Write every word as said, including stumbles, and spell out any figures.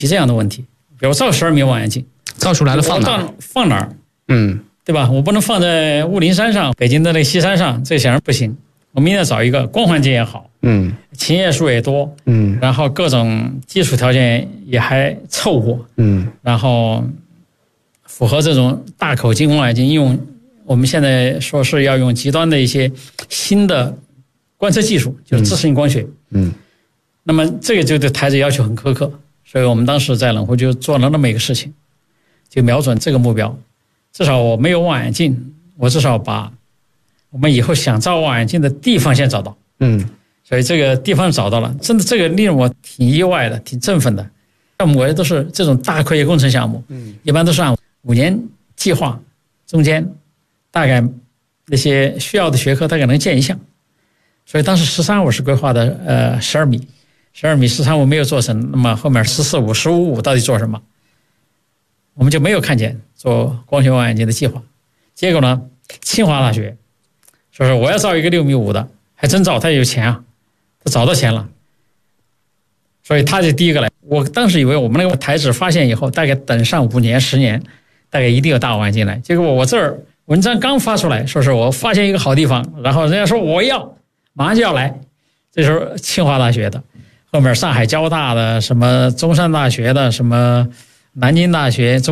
这样的问题。比如造十二米望远镜， 造出来了放哪儿？ 放哪儿？ 嗯， 对吧？我不能放在雾灵山上，北京的那个西山上，这显然不行。我们应该找一个光环境也好， 嗯， 琴叶树也多， 嗯， 然后各种基础条件也还凑合， 嗯， 然后符合这种大口径望远镜应用。我们现在说是要用极端的一些新的观测技术，就是自适应光学。 嗯，嗯， 那么这个就对台子要求很苛刻，所以我们当时在冷湖就做了那么一个事情，就瞄准这个目标。至少我没有望远镜，我至少把我们以后想造望远镜的地方先找到。 嗯， 所以这个地方找到了，真的这个令我挺意外的，挺振奋的。项目都是这种大科学工程项目，嗯，一般都是按五年计划，中间大概那些需要的学科大概能建一项。所以当时十三五是规划的呃十二米，十二米十三五没有做成，那么后面十四五、十五五到底做什么？我们就没有看见做光学望远镜的计划。结果呢，清华大学说是我要造一个六米五的，还真造，他有钱啊，他找到钱了，所以他就第一个来。我当时以为我们那个台址发现以后，大概等上五年、十年，大概一定有大望远镜来。结果我这儿文章刚发出来，说是我发现一个好地方，然后人家说我要，马上就要来。这时候清华大学的，后面上海交大的，什么中山大学的，什么南京大学。